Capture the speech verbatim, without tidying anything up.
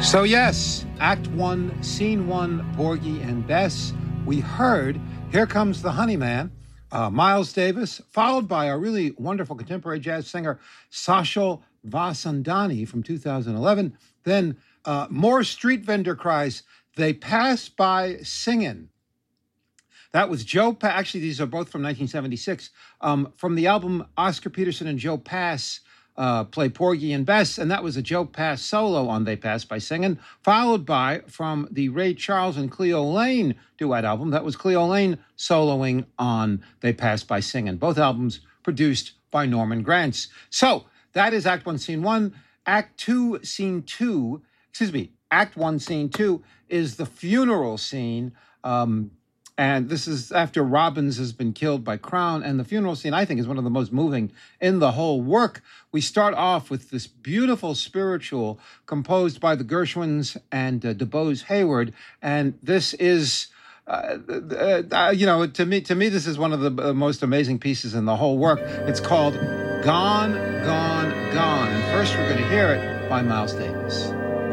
So yes, Act One, Scene One, Porgy and Bess. We heard Here Comes the Honeyman, uh, Miles Davis, followed by a really wonderful contemporary jazz singer, Sachel Vasandani from two thousand eleven. Then uh, more street vendor cries, They Pass By Singin'. That was Joe Pass. Actually, these are both from nineteen seventy-six. Um, from the album Oscar Peterson and Joe Pass uh, play Porgy and Bess, and that was a Joe Pass solo on They Pass By Singin', followed by, from the Ray Charles and Cleo Lane duet album, that was Cleo Lane soloing on They Pass By Singin'. Both albums produced by Norman Granz. So that is Act One, Scene One. Act Two, Scene Two, excuse me, Act One, Scene Two is the funeral scene. Um, And this is after Robbins has been killed by Crown. And the funeral scene, I think, is one of the most moving in the whole work. We start off with this beautiful spiritual composed by the Gershwins and uh, DuBose Hayward. And this is, uh, uh, you know, to me, to me, this is one of the most amazing pieces in the whole work. It's called Gone, Gone, Gone. And first we're going to hear it by Miles Davis.